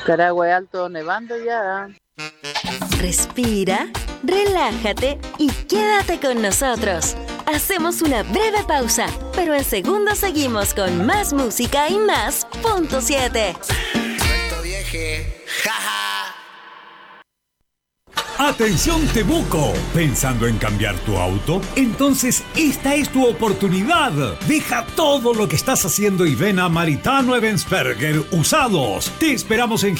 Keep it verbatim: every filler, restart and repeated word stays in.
Caragüe Alto nevando ya. Respira, relájate y quédate con nosotros. Hacemos una breve pausa, pero en segundos seguimos con más música y más punto siete. Puerto Vieje, jaja. Atención Temuco, ¿pensando en cambiar tu auto? Entonces esta es tu oportunidad. Deja todo lo que estás haciendo y ven a Maritano Eventsberger Usados. Te esperamos en